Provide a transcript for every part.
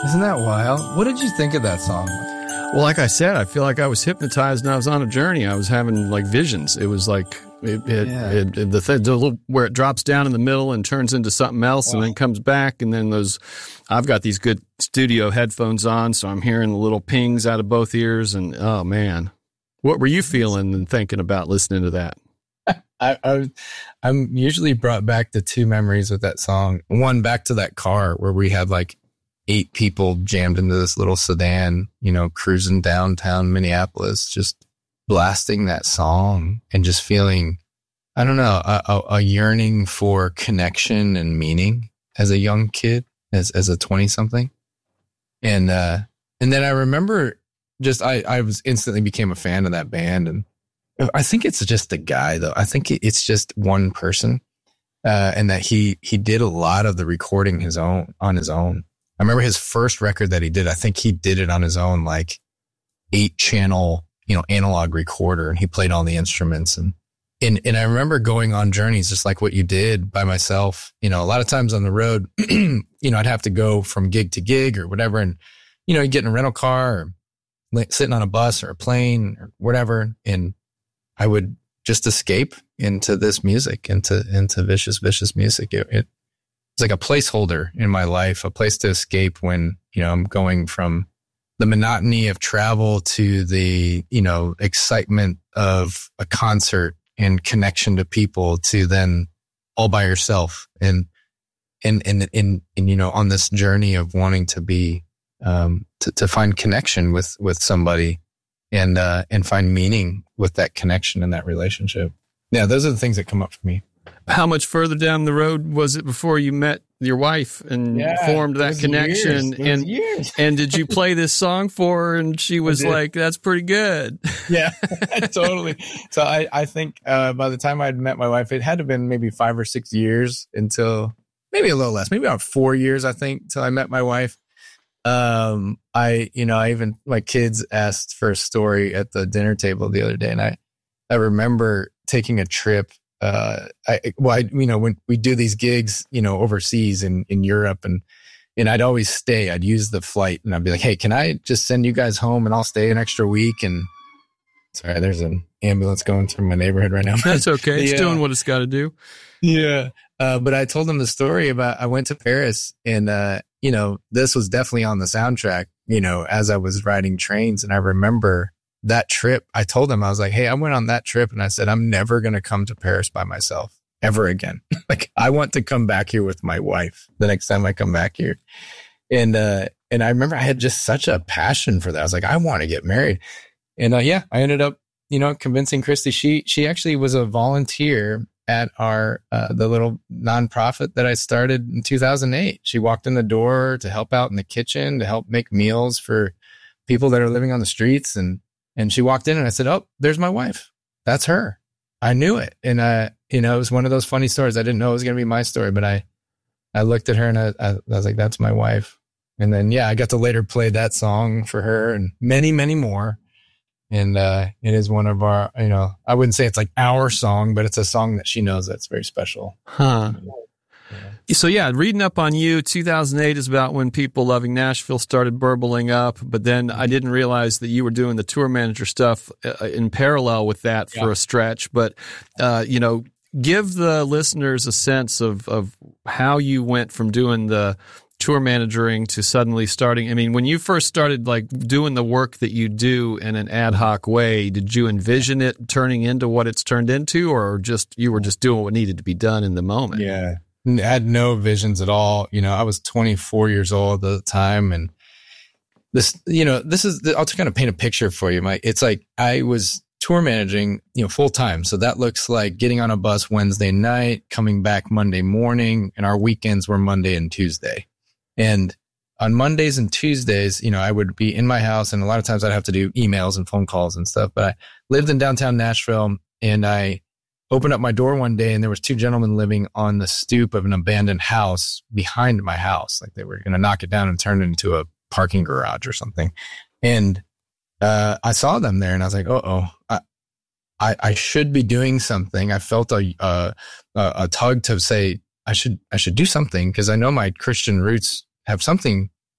Isn't that wild? What did you think of that song? Well, like I said, I feel like I was hypnotized and I was on a journey. I was having like visions. It was like the little where it drops down in the middle and turns into something else and then comes back. And then I've got these good studio headphones on, so I'm hearing the little pings out of both ears. And oh man, what were you feeling and thinking about listening to that? I'm usually brought back to two memories with that song. One, back to that car where we had like 8 people jammed into this little sedan, cruising downtown Minneapolis, just blasting that song and just feeling, I don't know, a yearning for connection and meaning as a young kid, as a 20-something. And then I remember I was instantly became a fan of that band. And I think it's just the guy, though. I think it's just one person, and that he did a lot of the recording on his own. I remember his first record that he did. I think he did it on his own, like 8-channel, analog recorder, and he played all the instruments. And I remember going on journeys just like what you did by myself. A lot of times on the road, I'd have to go from gig to gig or whatever, and you get in a rental car or sitting on a bus or a plane or whatever, and I would just escape into this music, into vicious music. It's like a placeholder in my life, a place to escape when, I'm going from the monotony of travel to the, excitement of a concert and connection to people to then all by yourself. And on this journey of wanting to be, to find connection with somebody and find meaning with that connection and that relationship. Yeah, those are the things that come up for me. How much further down the road was it before you met your wife and formed that connection? Years. And did you play this song for her and she was like, that's pretty good? Yeah, totally. So I think by the time I'd met my wife, it had to have been maybe 5 or 6 years until maybe a little less, maybe about 4 years, I think, till I met my wife. I even my kids asked for a story at the dinner table the other day, and I remember taking a trip. When we do these gigs, overseas in Europe, and I'd always stay. I'd use the flight, and I'd be like, "Hey, can I just send you guys home, and I'll stay an extra week?" And sorry, there's an ambulance going through my neighborhood right now. That's okay. It's doing what it's got to do. Yeah. But I told them the story about I went to Paris, and this was definitely on the soundtrack. As I was riding trains, and I remember that trip, I told them, I was like, hey, I went on that trip and I said, I'm never going to come to Paris by myself ever again. Like, I want to come back here with my wife the next time I come back here. And I remember I had just such a passion for that. I was like, I want to get married. And I ended up, convincing Christy. She actually was a volunteer at our, the little nonprofit that I started in 2008. She walked in the door to help out in the kitchen, to help make meals for people that are living on the streets. And she walked in and I said, oh, there's my wife. That's her. I knew it. And, it was one of those funny stories. I didn't know it was going to be my story, but I looked at her and I was like, that's my wife. And then, I got to later play that song for her and many, many more. And, it is one of our, I wouldn't say it's like our song, but it's a song that she knows that's very special. Huh. So reading up on you, 2008 is about when People Loving Nashville started burbling up. But then I didn't realize that you were doing the tour manager stuff in parallel with that for a stretch. But, give the listeners a sense of how you went from doing the tour managing to suddenly starting. I mean, when you first started like doing the work that you do in an ad hoc way, did you envision it turning into what it's turned into, or you were just doing what needed to be done in the moment? Yeah. I had no visions at all. I was 24 years old at the time. And this is, I'll kind of paint a picture for you, Mike. It's like I was tour managing, full time. So that looks like getting on a bus Wednesday night, coming back Monday morning, and our weekends were Monday and Tuesday. And on Mondays and Tuesdays, I would be in my house, and a lot of times I'd have to do emails and phone calls and stuff. But I lived in downtown Nashville, and I opened up my door one day and there was 2 gentlemen living on the stoop of an abandoned house behind my house. Like they were going to knock it down and turn it into a parking garage or something. And, I saw them there and I was like, I should be doing something. I felt a tug to say, I should do something, because I know my Christian roots have something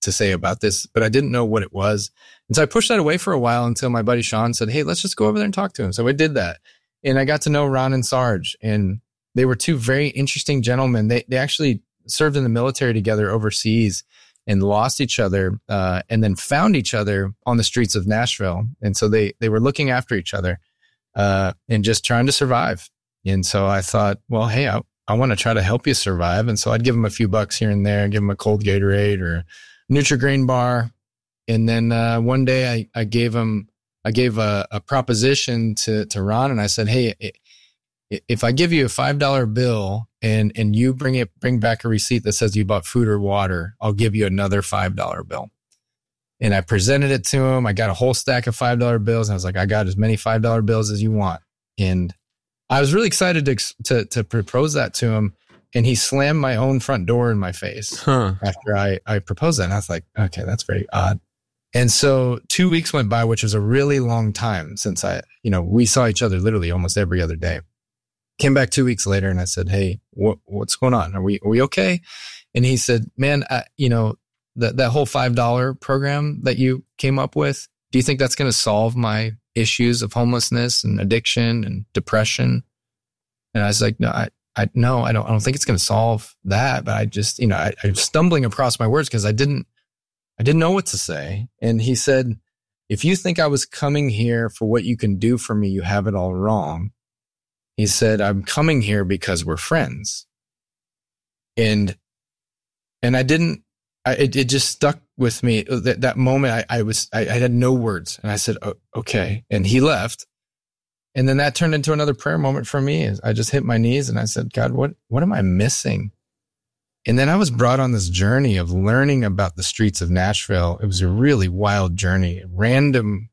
to say about this, but I didn't know what it was. And so I pushed that away for a while until my buddy Sean said, hey, let's just go over there and talk to him. So I did that. And I got to know Ron and Sarge, and they were two very interesting gentlemen. They actually served in the military together overseas and lost each other, and then found each other on the streets of Nashville. And so they were looking after each other, and just trying to survive. And so I thought, well, hey, I want to try to help you survive. And so I'd give them a few bucks here and there, give them a cold Gatorade or a Nutri-Grain bar. And then one day I gave a proposition to Ron, and I said, hey, if I give you a $5 bill and you bring back a receipt that says you bought food or water, I'll give you another $5 bill. And I presented it to him. I got a whole stack of $5 bills. And I was like, I got as many $5 bills as you want. And I was really excited to propose that to him. And he slammed my own front door in my face after I proposed that. And I was like, okay, that's very odd. And so 2 weeks went by, which was a really long time since we saw each other literally almost every other day. Came back 2 weeks later and I said, hey, what's going on? Are we okay? And he said, man, that whole $5 program that you came up with, do you think that's going to solve my issues of homelessness and addiction and depression? And I was like, no, I don't think it's going to solve that. But I just, I'm stumbling across my words because I didn't know what to say. And he said, if you think I was coming here for what you can do for me, you have it all wrong. He said, I'm coming here because we're friends. And it just stuck with me. That moment I had no words, and I said, oh, okay. And he left. And then that turned into another prayer moment for me. I just hit my knees and I said, God, what am I missing? And then I was brought on this journey of learning about the streets of Nashville. It was a really wild journey, random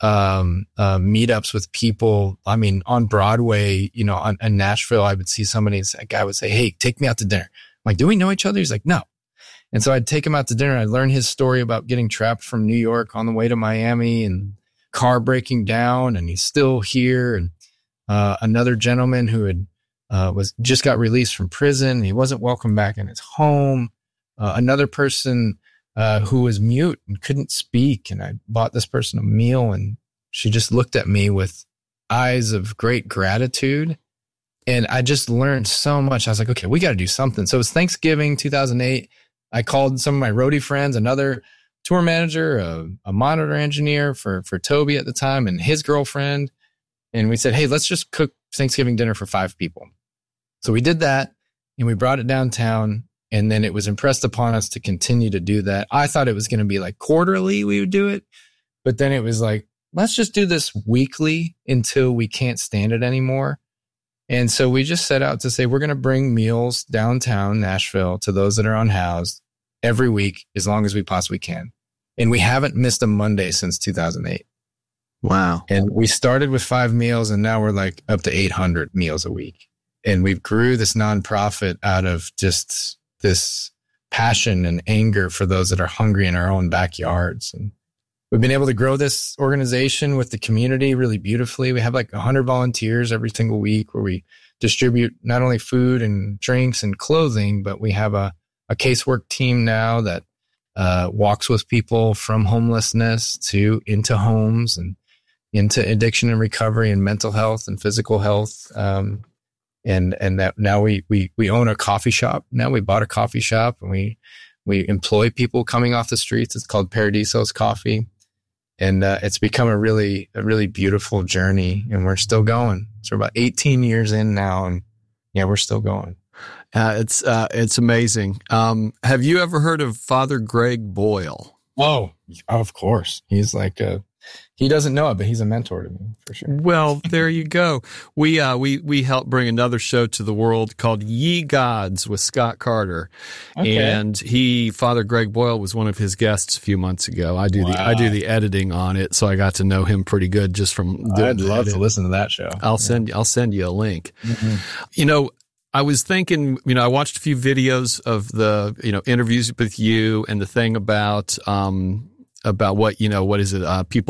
meetups with people. I mean, on Broadway, in Nashville, I would see a guy would say, hey, take me out to dinner. I'm like, do we know each other? He's like, no. And so I'd take him out to dinner. I'd learn his story about getting trapped from New York on the way to Miami and car breaking down, and he's still here. And another gentleman who had just got released from prison. He wasn't welcome back in his home. Another person who was mute and couldn't speak. And I bought this person a meal, and she just looked at me with eyes of great gratitude. And I just learned so much. I was like, okay, we got to do something. So it was Thanksgiving 2008. I called some of my roadie friends, another tour manager, a monitor engineer for Toby at the time, and his girlfriend. And we said, hey, let's just cook Thanksgiving dinner for 5 people. So we did that, and we brought it downtown. And then it was impressed upon us to continue to do that. I thought it was going to be like quarterly we would do it. But then it was like, let's just do this weekly until we can't stand it anymore. And so we just set out to say, we're going to bring meals downtown Nashville to those that are unhoused every week as long as we possibly can. And we haven't missed a Monday since 2008. Wow. And we started with 5 meals, and now we're like up to 800 meals a week. And we've grew this nonprofit out of just this passion and anger for those that are hungry in our own backyards. And we've been able to grow this organization with the community really beautifully. We have like 100 volunteers every single week where we distribute not only food and drinks and clothing, but we have a casework team now that walks with people from homelessness into homes and into addiction and recovery and mental health and physical health. And that now we own a coffee shop. Now we bought a coffee shop, and we employ people coming off the streets. It's called Paradiso's Coffee. And it's become a really beautiful journey, and we're still going. So we're about 18 years in now, and yeah, we're still going. It's amazing. Have you ever heard of Father Greg Boyle? Oh, of course. He's like he doesn't know it, but he's a mentor to me for sure. Well, there you go. We helped bring another show to the world called Ye Gods with Scott Carter. Okay. And Father Greg Boyle was one of his guests a few months ago. I do the editing on it, so I got to know him pretty good just from I'd love to listen to that show. I'll send you a link. Mm-hmm. I was thinking, I watched a few videos of the, interviews with you and the thing about what is it? People love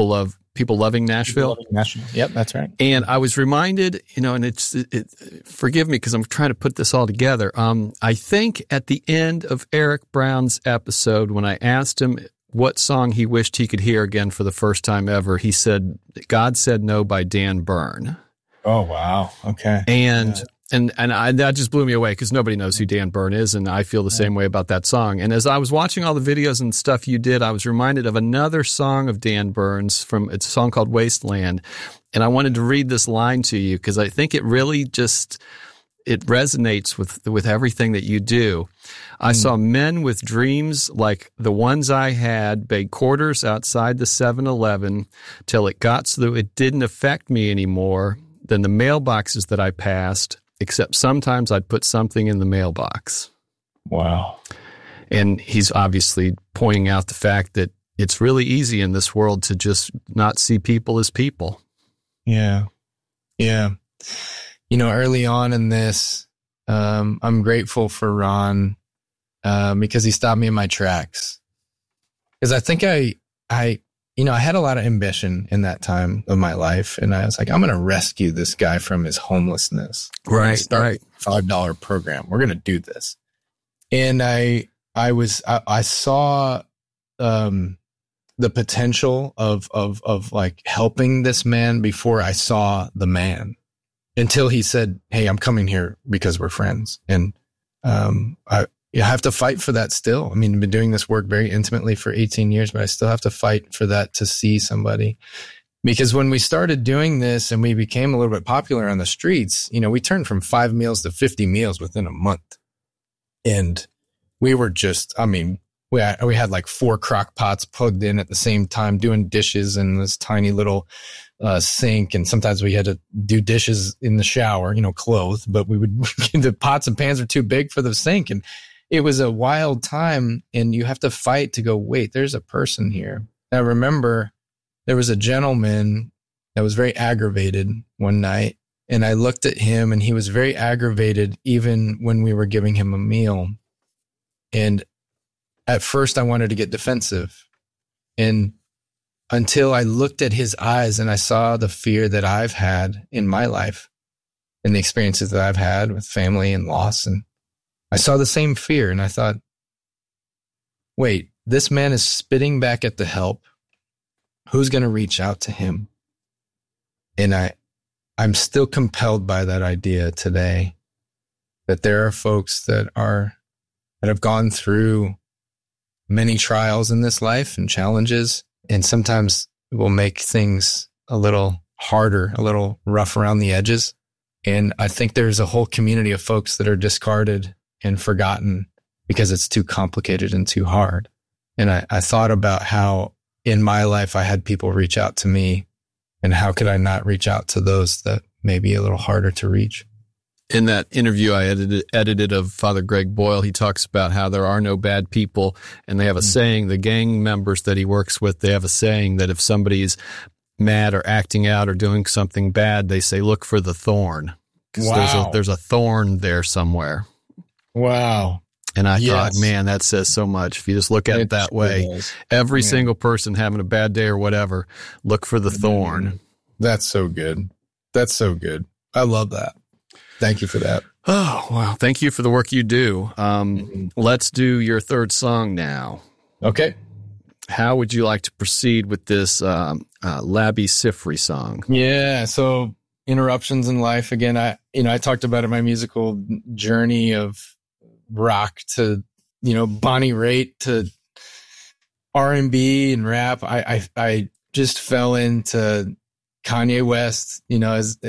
People Loving Nashville. Yep, that's right. And I was reminded, and forgive me because I'm trying to put this all together. I think at the end of Eric Brown's episode, when I asked him what song he wished he could hear again for the first time ever, he said, "God Said No" by Dan Byrne. Oh, wow. Okay. And that just blew me away because nobody knows who Dan Byrne is, and I feel the same way about that song. And as I was watching all the videos and stuff you did, I was reminded of another song of Dan Byrne's it's a song called Wasteland. And I wanted to read this line to you because I think it really it resonates with everything that you do. I saw men with dreams like the ones I had beg quarters outside the 7-Eleven till it got so it didn't affect me anymore than the mailboxes that I passed, except sometimes I'd put something in the mailbox. Wow. And he's obviously pointing out the fact that it's really easy in this world to just not see people as people. Yeah. Yeah. Early on in this, I'm grateful for Ron because he stopped me in my tracks. Because I think I had a lot of ambition in that time of my life, and I was like, I'm going to rescue this guy from his homelessness. Right. $5 program. We're going to do this. And I saw the potential of like helping this man before I saw the man, until he said, "Hey, I'm coming here because we're friends." And you have to fight for that still. I mean, I've been doing this work very intimately for 18 years, but I still have to fight for that to see somebody. Because when we started doing this and we became a little bit popular on the streets, we turned from 5 meals to 50 meals within a month. And we were just, we had like 4 crock pots plugged in at the same time, doing dishes in this tiny little sink. And sometimes we had to do dishes in the shower, clothed, but the pots and pans were too big for the sink. And it was a wild time, and you have to fight to go, wait, there's a person here. I remember there was a gentleman that was very aggravated one night, and I looked at him, and he was very aggravated even when we were giving him a meal. And at first I wanted to get defensive, and until I looked at his eyes and I saw the fear that I've had in my life and the experiences that I've had with family and loss, and I saw the same fear, and I thought, wait, this man is spitting back at the help. Who's going to reach out to him? And I'm still compelled by that idea today, that there are folks that have gone through many trials in this life and challenges, and sometimes it will make things a little harder, a little rough around the edges. And I think there's a whole community of folks that are discarded and forgotten because it's too complicated and too hard. And I thought about how in my life I had people reach out to me, and how could I not reach out to those that may be a little harder to reach? In that interview I edited of Father Greg Boyle, he talks about how there are no bad people, and they have a saying, the gang members that he works with, they have a saying that if somebody's mad or acting out or doing something bad, they say, look for the thorn. Wow. There's a thorn there somewhere. Wow. And I thought, man, that says so much. If you just look at it that way, every single person having a bad day or whatever, look for the thorn. That's so good. That's so good. I love that. Thank you for that. Oh, wow. Thank you for the work you do. Let's do your third song now. Okay. How would you like to proceed with this Labi Siffre song? Yeah. So interruptions in life. Again, I talked about it, my musical journey of rock to, Bonnie Raitt to R&B and rap. I just fell into Kanye West. He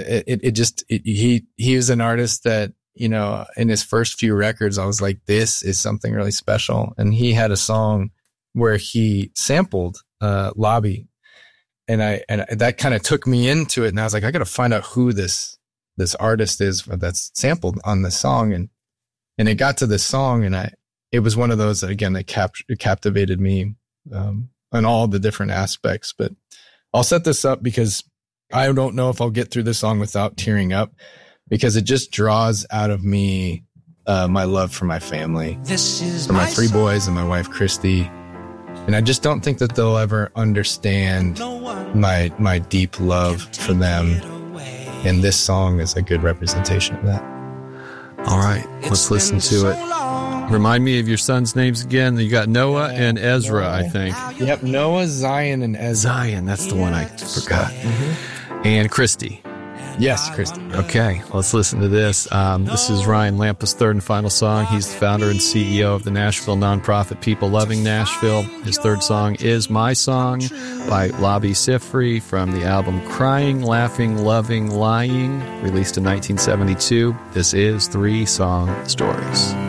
was an artist that, in his first few records, I was like, this is something really special. And he had a song where he sampled Labi. And that kind of took me into it. And I was like, I got to find out who this artist is that's sampled on this song. And it got to this song, and it was one of those that, again, that captivated me on all the different aspects. But I'll set this up because I don't know if I'll get through this song without tearing up, because it just draws out of me my love for my family, for my 3 boys and my wife, Christy. And I just don't think that they'll ever understand my deep love for them. And this song is a good representation of that. All right, let's listen to it. Remind me of your sons' names again. You got Noah and Ezra, I think. Yep, Noah, Zion, and Ezra. Zion, that's the one I forgot. And Christy. Yes, Christy. Okay, let's listen to this. This is Ryan Lampa's third and final song. He's the founder and CEO of the Nashville nonprofit People Loving Nashville. His third song is My Song by Labi Siffre from the album Crying, Laughing, Loving, Lying, released in 1972. This is 3 Song Stories.